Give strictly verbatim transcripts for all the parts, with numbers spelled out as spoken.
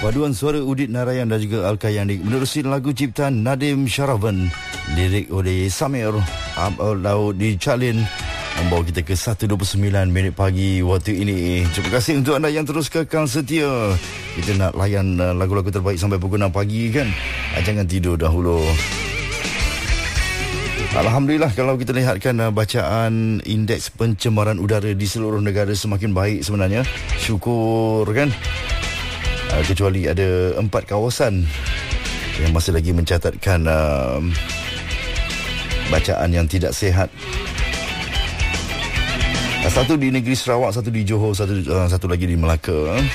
Paduan suara Udit Narayan dan juga Al-Kayani menerusi lagu ciptaan Nadim Sharavan, lirik oleh Samir Abdul Daud di Chalin, membawa kita ke satu dua puluh sembilan minit pagi waktu ini. Terima kasih untuk anda yang terus kekal setia. Kita nak layan uh, lagu-lagu terbaik sampai pukul enam pagi kan. Uh, jangan tidur dahulu. Alhamdulillah, kalau kita lihatkan uh, bacaan indeks pencemaran udara di seluruh negara semakin baik sebenarnya. Syukur kan. Uh, kecuali ada empat kawasan yang masih lagi mencatatkan uh, bacaan yang tidak sihat. Uh, satu di negeri Sarawak, satu di Johor, satu uh, satu lagi di Melaka.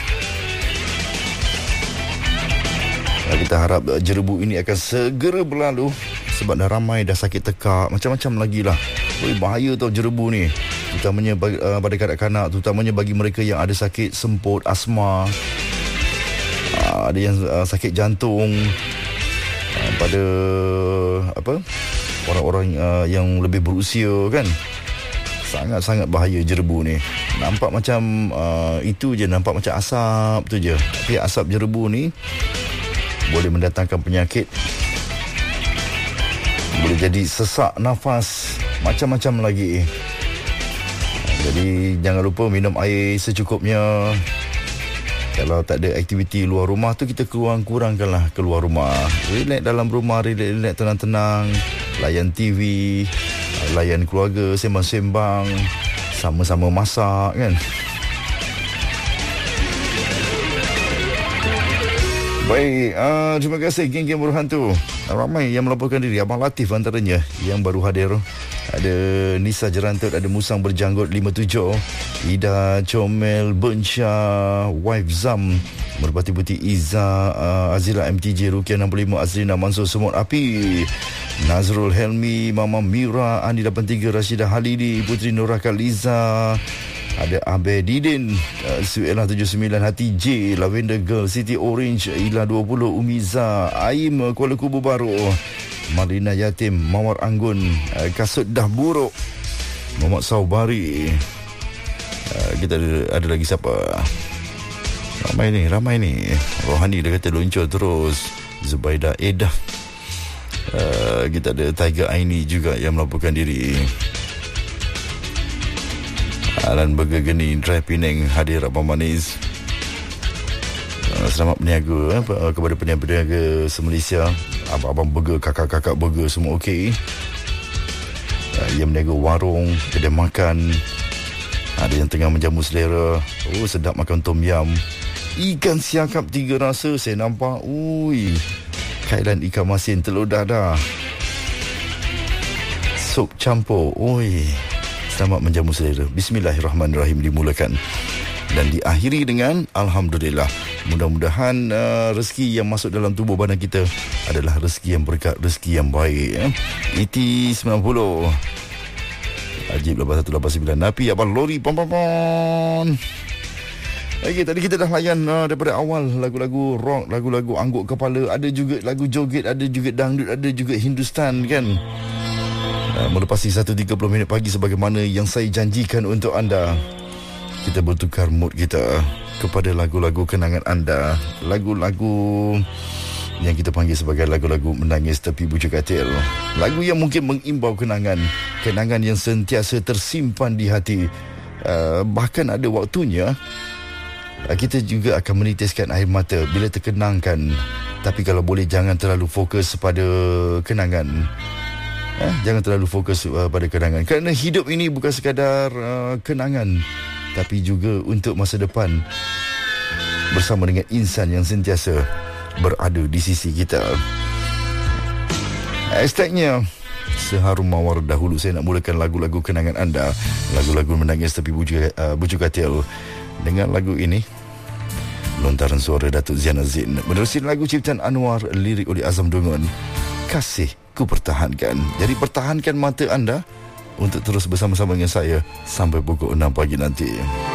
Uh, kita harap uh, jerebu ini akan segera berlalu sebab dah ramai dah sakit tekak, macam-macam lagi lah. Oi, bahaya tau jerebu ni, terutamanya bagi, uh, pada kanak-kanak, terutamanya bagi mereka yang ada sakit semput, asma. Uh, ada yang uh, sakit jantung, uh, pada apa orang-orang uh, yang lebih berusia kan. Sangat-sangat bahaya jerebu ni. Nampak macam uh, itu je, nampak macam asap tu je, tapi asap jerebu ni boleh mendatangkan penyakit, boleh jadi sesak nafas, macam-macam lagi. Jadi jangan lupa minum air secukupnya. Kalau tak ada aktiviti luar rumah tu, kita kurang-kurangkanlah keluar rumah. Relax dalam rumah, relax-relax, tenang-tenang. Layan T V, layan keluarga, sembang-sembang, sama-sama masak kan. Baik, uh, terima kasih geng-geng Buruh Hantu. Ramai yang melaporkan diri. Abang Latif antaranya yang baru hadir. Ada Nisa Jerantut, ada Musang Berjanggut lima tujuh, Ida Comel Bensha, Wife Zam, Merpati Putih Iza, uh, Azira M T J, Rukia enam puluh lima, Azrina Mansur Semut Api, Nazrul Helmi, Mama Mira, Andi lapan tiga, Rashidah Halidi, Putri Nurah Kaliza, ada Abedidin, uh, Suelah tujuh sembilan, Hati J, Lavender Girl, City Orange, Ila dua puluh, Umiza, Aim, Kuala Kubu Baru, Marina Yatim, Mawar Anggun, uh, Kasut Dah Buruk, Muhammad Saubari. uh, Kita ada, ada lagi siapa? Ramai ni, ramai ni. Rohani dia kata luncur terus. Zubaida Edah. uh, Kita ada Tiger Aini juga yang melaporkan diri. Alan Burger Geni, Drive Penang hadir Abang Manis. uh, Selamat berniaga eh, kepada peniaga-peniaga se-Malaysia. Abang-abang burger, kakak-kakak burger semua okey. uh, Yang berniaga warung, kedai makan. Ada yang tengah menjamu selera. Oh, sedap makan tom yum. Ikan siakap tiga rasa saya nampak. Ui, kailan ikan masin, telur dadah, sup campur. Ui, selamat menjamu selera. Bismillahirrahmanirrahim dimulakan dan diakhiri dengan Alhamdulillah. Mudah-mudahan uh, rezeki yang masuk dalam tubuh badan kita adalah rezeki yang berkat, rezeki yang baik. eh. E T sembilan puluh Ajib lapan satu lapan sembilan, Napi Abang Lori pom pom pom. Okey, tadi kita dah layan uh, daripada awal lagu-lagu rock, lagu-lagu angguk kepala, ada juga lagu joget, ada juga dangdut, ada juga Hindustan kan. Uh, melepasi satu tiga puluh minit pagi sebagaimana yang saya janjikan untuk anda. Kita bertukar mood kita kepada lagu-lagu kenangan anda, lagu-lagu yang kita panggil sebagai lagu-lagu menangis tepi bujuk katil. Lagu yang mungkin mengimbau kenangan, kenangan yang sentiasa tersimpan di hati. Uh, bahkan ada waktunya uh, kita juga akan menitiskan air mata bila terkenangkan. Tapi kalau boleh jangan terlalu fokus pada kenangan. Uh, jangan terlalu fokus uh, pada kenangan, kerana hidup ini bukan sekadar uh, kenangan, tapi juga untuk masa depan bersama dengan insan yang sentiasa berada di sisi kita. Hashtagnya Seharum Mawar dahulu. Saya nak mulakan lagu-lagu kenangan anda, lagu-lagu menangis tepi bujuk, uh, bujuk katil dengan lagu ini. Lontaran suara Datuk Ziana Zain menerusi lagu ciptaan Anwar, lirik oleh Azam Dungun, Kasih Ku Pertahankan. Jadi pertahankan mata anda untuk terus bersama-sama dengan saya sampai pukul enam pagi nanti.